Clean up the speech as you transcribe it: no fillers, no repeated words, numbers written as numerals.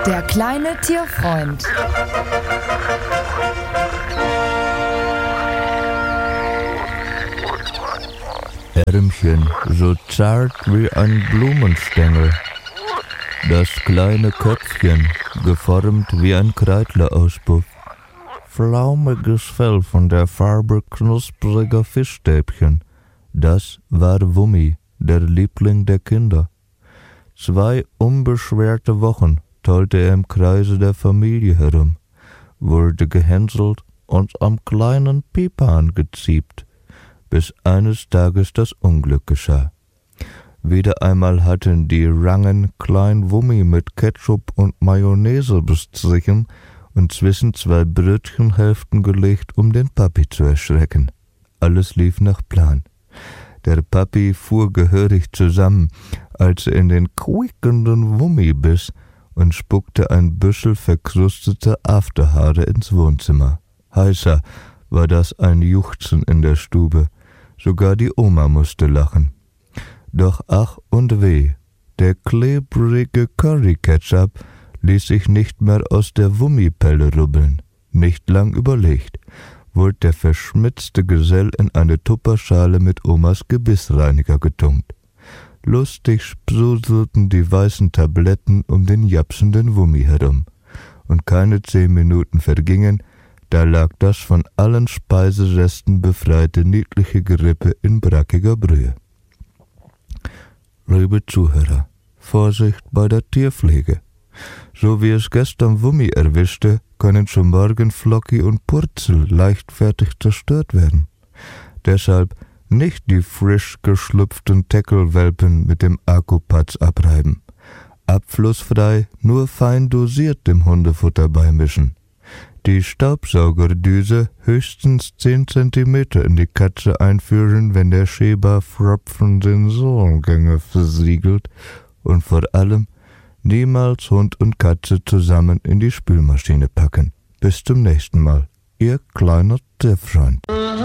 Der kleine Tierfreund. Ärmchen, so zart wie ein Blumenstängel. Das kleine Köpfchen, geformt wie ein Kreidlerauspuff. Flaumiges Fell von der Farbe knuspriger Fischstäbchen. Das war Wummi, der Liebling der Kinder. 2 unbeschwerte Wochen tollte er im Kreise der Familie herum, wurde gehänselt und am kleinen Pipan geziebt, bis eines Tages das Unglück geschah. Wieder einmal hatten die Rangen Klein Wummi mit Ketchup und Mayonnaise bestrichen und zwischen 2 Brötchenhälften gelegt, um den Papi zu erschrecken. Alles lief nach Plan. Der Papi fuhr gehörig zusammen, als er in den quiekenden Wummi biss und spuckte ein Büschel verkrusteter Afterhaare ins Wohnzimmer. Heißer war das ein Juchzen in der Stube. Sogar die Oma musste lachen. Doch ach und weh, der klebrige Curry-Ketchup ließ sich nicht mehr aus der Wummipelle rubbeln. Nicht lang überlegt, wurde der verschmitzte Gesell in eine Tupperschale mit Omas Gebissreiniger getunkt. Lustig sprudelten die weißen Tabletten um den japsenden Wummi herum. Und keine 10 Minuten vergingen, da lag das von allen Speiseresten befreite niedliche Gerippe in brackiger Brühe. Liebe Zuhörer, Vorsicht bei der Tierpflege. So wie es gestern Wummi erwischte, können schon morgen Flocki und Purzel leichtfertig zerstört werden. Deshalb nicht die frisch geschlüpften Teckelwelpen mit dem Akkupatz abreiben. Abflussfrei, nur fein dosiert dem Hundefutter beimischen. Die Staubsaugerdüse höchstens 10 Zentimeter in die Katze einführen, wenn der Schäberpfropfen Sensorengänge versiegelt, und vor allem niemals Hund und Katze zusammen in die Spülmaschine packen. Bis zum nächsten Mal, Ihr kleiner Tierfreund.